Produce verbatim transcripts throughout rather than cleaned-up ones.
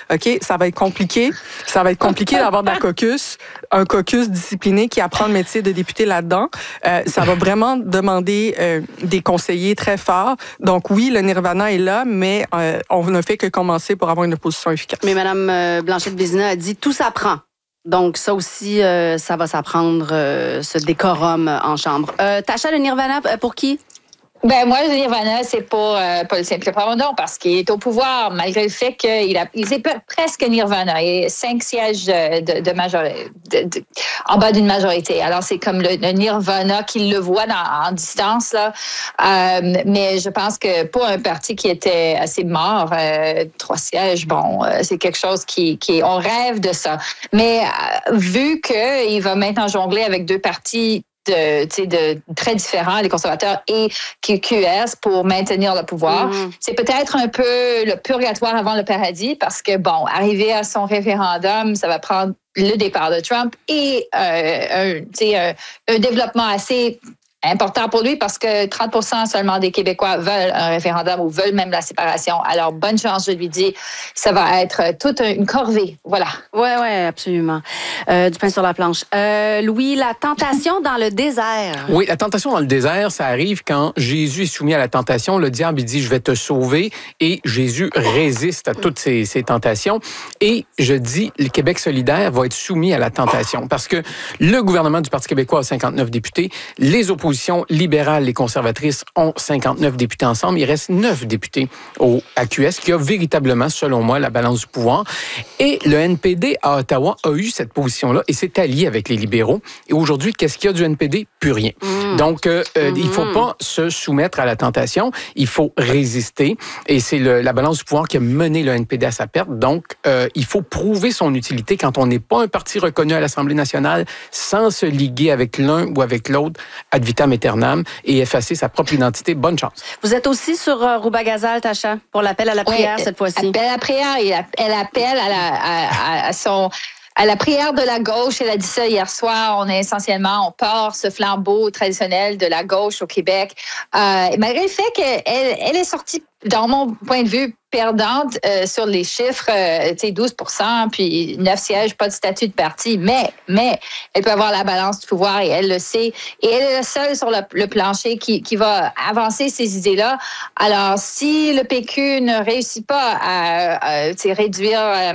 OK, ça va être compliqué. Ça va être compliqué d'avoir de la caucus, un caucus discipliné qui apprend le métier de député là-dedans. Euh, ça va vraiment demander euh, des conseillers très forts. Donc oui, le nirvana est là, mais euh, on ne fait que commencer pour avoir une opposition efficace. Mais Mme Blanchette-Vézina a dit tout s'apprend. Donc, ça aussi, euh, ça va s'apprendre, euh, ce décorum en chambre. Euh, Tacha, le nirvana, pour qui? Ben moi, le Nirvana, c'est pour euh, Paul Saint-Pierre Plamondon parce qu'il est au pouvoir, malgré le fait qu'il a, il est presque Nirvana. Il a cinq sièges de, de majorité, de, de, en bas d'une majorité. Alors, c'est comme le, le Nirvana qu'il le voit dans, en distance, là. Euh, mais je pense que pour un parti qui était assez mort, euh, trois sièges, bon, euh, c'est quelque chose qui, qui, on rêve de ça. Mais euh, vu qu'il va maintenant jongler avec deux partis De, de très différents, les conservateurs et Q Q S, pour maintenir le pouvoir. Mm. C'est peut-être un peu le purgatoire avant le paradis parce que, bon, arriver à son référendum, ça va prendre le départ de Trump et euh, un, un, un développement assez important pour lui parce que trente pour cent seulement des Québécois veulent un référendum ou veulent même la séparation. Alors, bonne chance, je lui dis. Ça va être toute une corvée. Voilà. Oui, oui, absolument. Euh, du pain sur la planche. Euh, Louis, la tentation dans le désert. Oui, la tentation dans le désert, ça arrive quand Jésus est soumis à la tentation. Le diable, il dit, je vais te sauver. Et Jésus résiste à toutes ces, ces tentations. Et je dis, le Québec solidaire va être soumis à la tentation parce que le gouvernement du Parti québécois a cinquante-neuf députés. Les oppositions libérales et conservatrices ont cinquante-neuf députés ensemble. Il reste neuf députés au A Q S qui a véritablement, selon moi, la balance du pouvoir. Et le N P D à Ottawa a eu cette position-là et s'est allié avec les libéraux. Et aujourd'hui, qu'est-ce qu'il y a du N P D? Plus rien. Mmh. Donc, euh, mmh. il ne faut pas se soumettre à la tentation. Il faut résister. Et c'est le, la balance du pouvoir qui a mené le N P D à sa perte. Donc, euh, il faut prouver son utilité quand on n'est pas un parti reconnu à l'Assemblée nationale sans se liguer avec l'un ou avec l'autre ad vitam aeternam et effacer sa propre identité. Bonne chance. Vous êtes aussi sur euh, Rouba-Gazal, Tacha, pour l'appel à la prière oui, cette fois-ci. Appel à la prière. Elle appelle à, la, à, à, à son... à la prière de la gauche. Elle a dit ça hier soir. On est essentiellement, on porte ce flambeau traditionnel de la gauche au Québec. Euh, malgré le fait qu'elle elle est sortie, dans mon point de vue, perdante euh, sur les chiffres, euh, tu sais, douze pour cent, puis neuf sièges, pas de statut de parti, mais, mais elle peut avoir la balance du pouvoir et elle le sait. Et elle est la seule sur le, le plancher qui, qui va avancer ces idées-là. Alors, si le P Q ne réussit pas à, à réduire euh,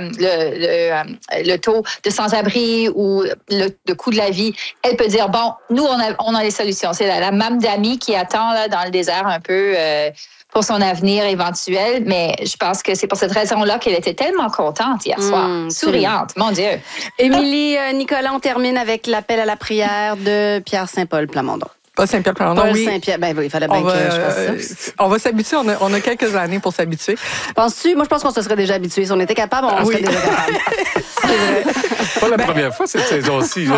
le, le, le taux de sans-abri ou le, le coût de la vie, elle peut dire, bon, nous, on a, on a les solutions. C'est la, la Mme Dami qui attend là, dans le désert un peu... Euh, pour son avenir éventuel, mais je pense que c'est pour cette raison-là qu'elle était tellement contente hier soir, mmh, souriante, mon Dieu. Émilie, euh, Nicolas, on termine avec l'appel à la prière de Pierre Saint-Paul Plamondon. Pas Saint-Pierre Plamondon, Paul oui. Saint-Pierre, ben oui, il fallait bien que va, je fasse ça. On va s'habituer, on a, on a quelques années pour s'habituer. Penses-tu? Moi, je pense qu'on se serait déjà habitué. Si on était capable, on oui. serait déjà capable. C'est vrai. Pas la ben, première fois cette saison-ci. Et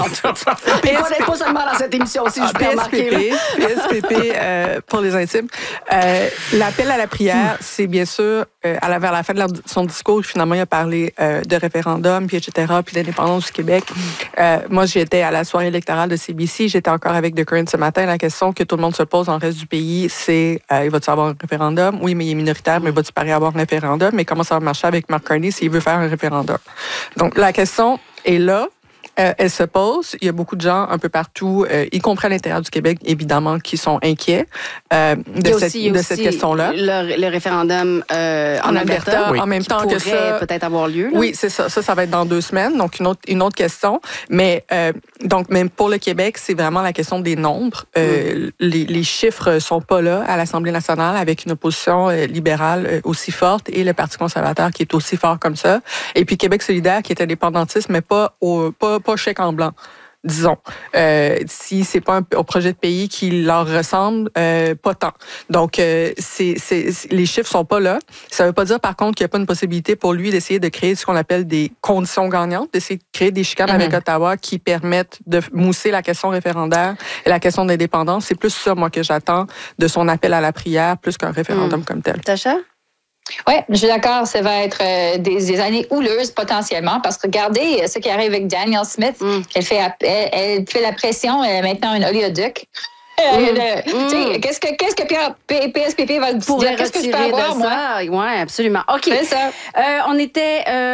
pas, pas seulement dans cette émission-ci, je peux remarquer. P S P P, euh, pour les intimes. Euh, l'appel à la prière, c'est bien sûr, euh, à la, vers la fin de son discours, finalement, il a parlé euh, de référendum, puis et cetera, puis d'indépendance du Québec. Euh, moi, j'étais à la soirée électorale de C B C, j'étais encore avec The Current ce matin. La question que tout le monde se pose dans le reste du pays, c'est euh, il va-tu avoir un référendum? Oui, mais il est minoritaire, mais va-tu pareil avoir un référendum? Mais comment ça va marcher avec Mark Carney s'il veut faire un référendum? Donc, la question est là. Euh, elle se pose. Il y a beaucoup de gens un peu partout, euh, y compris à l'intérieur du Québec, évidemment, qui sont inquiets euh, de, cette, aussi, de cette question-là. Le, le référendum euh, en, en Alberta, Alberta oui. en même qui temps que ça peut-être avoir lieu. Là. Oui, c'est ça. Ça, ça va être dans deux semaines. Donc, une autre, une autre question. Mais euh, donc, même pour le Québec, c'est vraiment la question des nombres. Euh, mm. les, les chiffres sont pas là à l'Assemblée nationale avec une opposition euh, libérale euh, aussi forte et le Parti conservateur qui est aussi fort comme ça. Et puis Québec solidaire qui est indépendantiste, mais pas au pas pas chèque en blanc, disons. Euh, si c'est pas un, un projet de pays qui leur ressemble, euh, pas tant. Donc, euh, c'est, c'est, les chiffres sont pas là. Ça veut pas dire, par contre, qu'il n'y a pas une possibilité pour lui d'essayer de créer ce qu'on appelle des conditions gagnantes, d'essayer de créer des chicanes mm-hmm. avec Ottawa qui permettent de mousser la question référendaire et la question d'indépendance. C'est plus ça, moi, que j'attends de son appel à la prière, plus qu'un référendum mm. comme tel. Tacha? Oui, je suis d'accord. Ça va être euh, des, des années houleuses potentiellement parce que regardez ce qui arrive avec Danielle Smith. Mm. Elle, fait, elle, elle fait la pression. Elle est maintenant un oléoduc. Mm. Mm. Qu'est-ce que, qu'est-ce que Pierre, P S P P va dire? Qu'est-ce que je peux avoir, moi? Oui, absolument. OK. C'est ça. Euh, on était... Euh